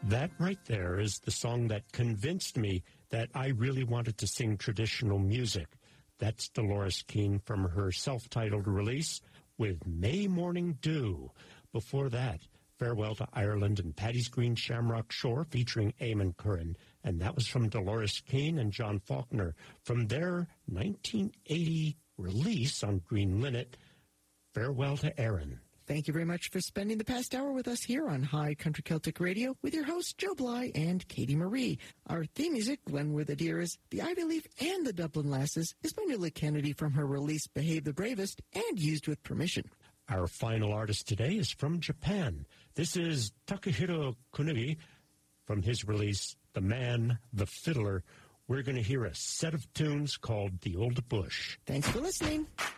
That right there is the song that convinced me that I really wanted to sing traditional music. That's Dolores Keane from her self-titled release with May Morning Dew. Before that, Farewell to Ireland and Paddy's Green Shamrock Shore featuring Eamon Curran. And that was from Dolores Keane and John Faulkner from their 1980 release on Green Linnet, Farewell to Erin. Thank you very much for spending the past hour with us here on High Country Celtic Radio with your hosts Joe Bly and Katie Marie. Our theme music, Glen Where the Deer Is, the Ivy Leaf, and the Dublin Lasses, is by Nuala Kennedy from her release Behave the Bravest and used with permission. Our final artist today is from Japan. This is Takahiro Kunugi from his release The Man, the Fiddler. We're going to hear a set of tunes called The Old Bush. Thanks for listening.